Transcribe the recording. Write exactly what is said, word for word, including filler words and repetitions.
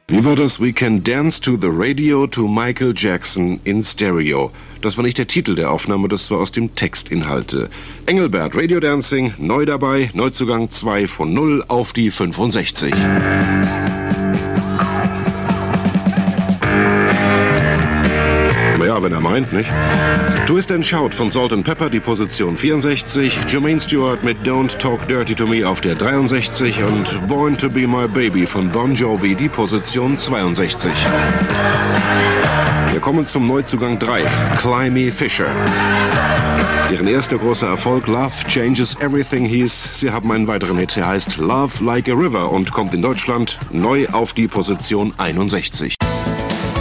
Wie war das? We can dance to the radio to Michael Jackson in Stereo. Das war nicht der Titel der Aufnahme, das war aus dem Textinhalte. Engelbert, Radio Dancing, neu dabei, Neuzugang zwei von null auf die fünfundsechzig. Ja, wenn er meint, nicht? Twist and Shout von Salt and Pepper, die Position vierundsechzig. Jermaine Stewart mit Don't Talk Dirty to Me auf der dreiundsechzig. Und Born to Be My Baby von Bon Jovi, die Position zweiundsechzig. Wir kommen zum Neuzugang drei, Climby Fisher. Ihren erster großer Erfolg, Love Changes Everything, hieß. Sie haben einen weiteren Hit, der heißt Love Like a River und kommt in Deutschland neu auf die Position einundsechzig.